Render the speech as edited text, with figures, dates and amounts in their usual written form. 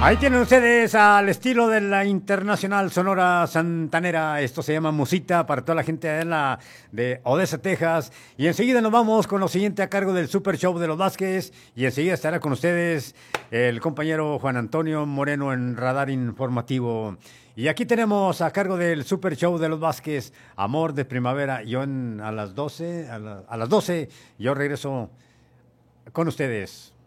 Ahí tienen ustedes al estilo de la Internacional Sonora Santanera. Esto se llama Musita para toda la gente de Odessa, Texas. Y enseguida nos vamos con lo siguiente a cargo del Super Show de los Vázquez. Y enseguida estará con ustedes el compañero Juan Antonio Moreno en Radar Informativo. Y aquí tenemos a cargo del Super Show de los Vázquez, Amor de Primavera. A las 12, yo regreso con ustedes.